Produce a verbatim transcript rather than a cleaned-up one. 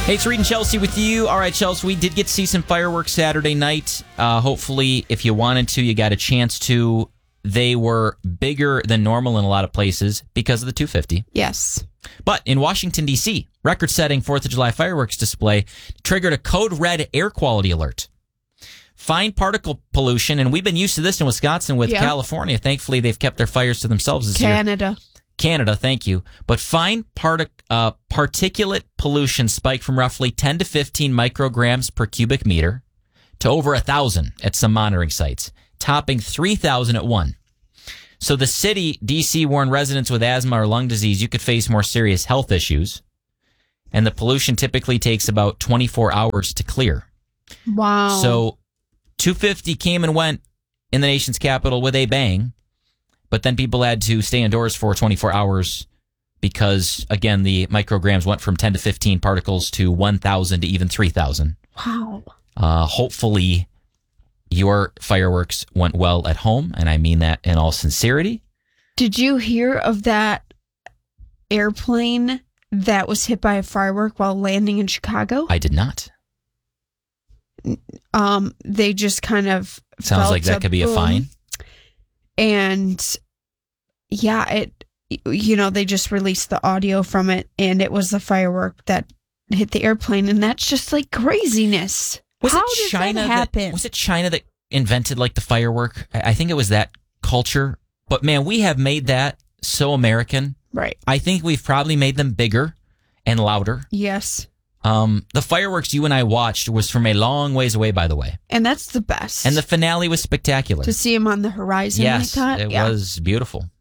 Hey, it's Reed and Chelsea with you. All right, Chelsea, we did get to see some fireworks Saturday night. Uh, hopefully, if you wanted to, you got a chance to. They were bigger than normal in a lot of places because of the two fifty. Yes. But in Washington, D C, record-setting fourth of July fireworks display triggered a code red air quality alert. Fine particle pollution, and we've been used to this in Wisconsin with Yeah. California. Thankfully, they've kept their fires to themselves this year. Canada. Canada, thank you. But fine partic- uh, particulate pollution spiked from roughly ten to fifteen micrograms per cubic meter to over one thousand at some monitoring sites, topping three thousand at one. So the city, D C, warned residents with asthma or lung disease you could face more serious health issues. And the pollution typically takes about twenty-four hours to clear. Wow. So two fifty came and went in the nation's capital with a bang. But then people had to stay indoors for twenty-four hours because, again, the micrograms went from ten to fifteen particles to one thousand to even three thousand. Wow. Uh, hopefully, your fireworks went well at home, and I mean that in all sincerity. Did you hear of that airplane that was hit by a firework while landing in Chicago? I did not. Um, they just kind of Sounds felt like that could be a boom. fine. And yeah, it, you know, they just released the audio from it, and it was the firework that hit the airplane, and that's just like craziness. Was How it does China that happen? was it China that invented like the firework? I I think it was that culture. But man, we have made that so American. Right. I think we've probably made them bigger and louder. Yes. Um, the fireworks you and I watched was from a long ways away, by the way. And that's the best. And the finale was spectacular. to see him on the horizon yes, like that. it yeah. was beautiful.